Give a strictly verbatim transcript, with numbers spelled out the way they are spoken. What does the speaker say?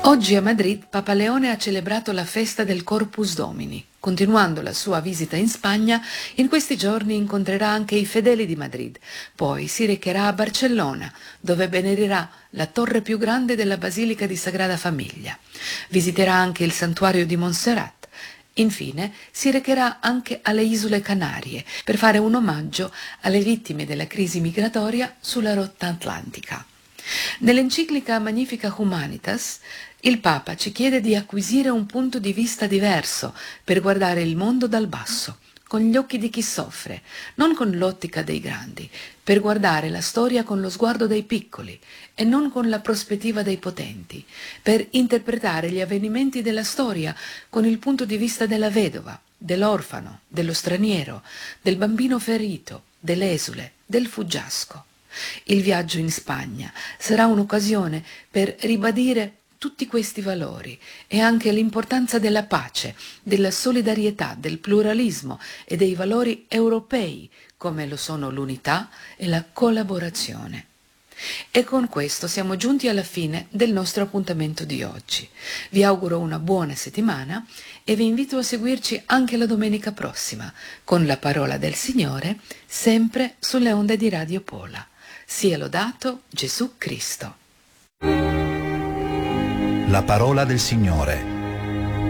Oggi a Madrid Papa Leone ha celebrato la festa del Corpus Domini. Continuando la sua visita in Spagna, in questi giorni incontrerà anche i fedeli di Madrid. Poi si recherà a Barcellona, dove venererà la torre più grande della Basilica di Sagrada Famiglia. Visiterà anche il santuario di Montserrat. Infine si recherà anche alle Isole Canarie per fare un omaggio alle vittime della crisi migratoria sulla rotta atlantica. Nell'enciclica Magnificat Humanitas, il Papa ci chiede di acquisire un punto di vista diverso per guardare il mondo dal basso, con gli occhi di chi soffre, non con l'ottica dei grandi, per guardare la storia con lo sguardo dei piccoli e non con la prospettiva dei potenti, per interpretare gli avvenimenti della storia con il punto di vista della vedova, dell'orfano, dello straniero, del bambino ferito, dell'esule, del fuggiasco. Il viaggio in Spagna sarà un'occasione per ribadire tutti questi valori e anche l'importanza della pace, della solidarietà, del pluralismo e dei valori europei, come lo sono l'unità e la collaborazione. E con questo siamo giunti alla fine del nostro appuntamento di oggi. Vi auguro una buona settimana e vi invito a seguirci anche la domenica prossima con la parola del Signore, sempre sulle onde di Radio Pola. Sia lodato Gesù Cristo. La parola del Signore.